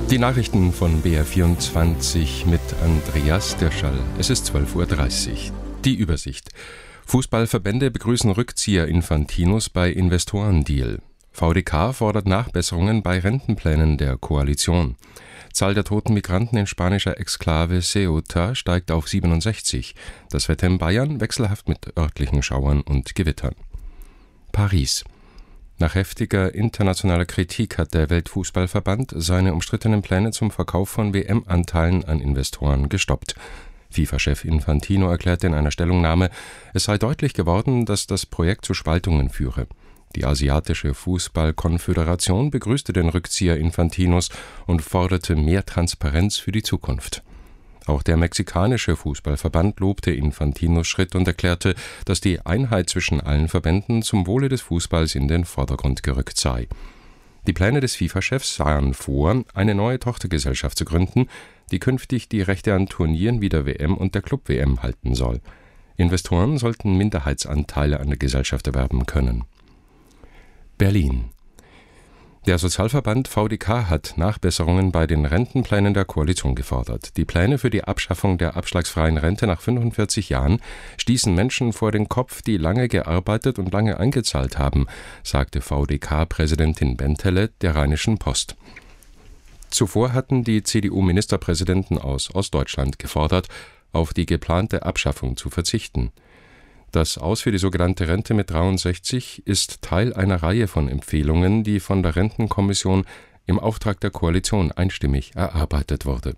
Die Nachrichten von BR24 mit Andreas Dirschall. Es ist 12:30 Uhr. Die Übersicht. Fußballverbände begrüßen Rückzieher Infantinos bei Investorendeal. VDK fordert Nachbesserungen bei Rentenplänen der Koalition. Zahl der toten Migranten in spanischer Exklave Ceuta steigt auf 67. Das Wetter in Bayern wechselhaft mit örtlichen Schauern und Gewittern. Paris. Nach heftiger internationaler Kritik hat der Weltfußballverband seine umstrittenen Pläne zum Verkauf von WM-Anteilen an Investoren gestoppt. FIFA-Chef Infantino erklärte in einer Stellungnahme, es sei deutlich geworden, dass das Projekt zu Spaltungen führe. Die asiatische Fußballkonföderation begrüßte den Rückzieher Infantinos und forderte mehr Transparenz für die Zukunft. Auch der mexikanische Fußballverband lobte Infantinos Schritt und erklärte, dass die Einheit zwischen allen Verbänden zum Wohle des Fußballs in den Vordergrund gerückt sei. Die Pläne des FIFA-Chefs sahen vor, eine neue Tochtergesellschaft zu gründen, die künftig die Rechte an Turnieren wie der WM und der Club-WM halten soll. Investoren sollten Minderheitsanteile an der Gesellschaft erwerben können. Berlin. Der Sozialverband VDK hat Nachbesserungen bei den Rentenplänen der Koalition gefordert. Die Pläne für die Abschaffung der abschlagsfreien Rente nach 45 Jahren stießen Menschen vor den Kopf, die lange gearbeitet und lange eingezahlt haben, sagte VDK-Präsidentin Bentele der Rheinischen Post. Zuvor hatten die CDU-Ministerpräsidenten aus Ostdeutschland gefordert, auf die geplante Abschaffung zu verzichten. Das Aus für die sogenannte Rente mit 63 ist Teil einer Reihe von Empfehlungen, die von der Rentenkommission im Auftrag der Koalition einstimmig erarbeitet wurde.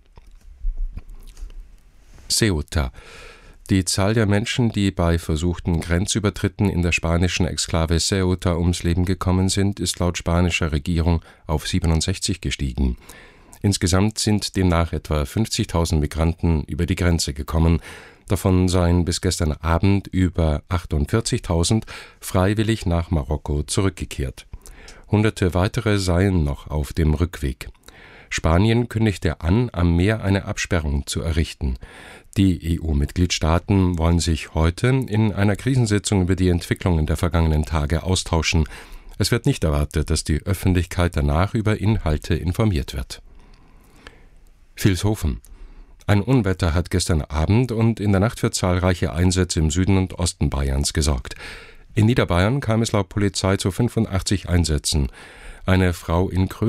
Ceuta. Die Zahl der Menschen, die bei versuchten Grenzübertritten in der spanischen Exklave Ceuta ums Leben gekommen sind, ist laut spanischer Regierung auf 67 gestiegen. Insgesamt sind demnach etwa 50.000 Migranten über die Grenze gekommen. Davon seien bis gestern Abend über 48.000 freiwillig nach Marokko zurückgekehrt. Hunderte weitere seien noch auf dem Rückweg. Spanien kündigte an, am Meer eine Absperrung zu errichten. Die EU-Mitgliedstaaten wollen sich heute in einer Krisensitzung über die Entwicklungen der vergangenen Tage austauschen. Es wird nicht erwartet, dass die Öffentlichkeit danach über Inhalte informiert wird. Vilshofen. Ein Unwetter hat gestern Abend und in der Nacht für zahlreiche Einsätze im Süden und Osten Bayerns gesorgt. In Niederbayern kam es laut Polizei zu 85 Einsätzen. Eine Frau in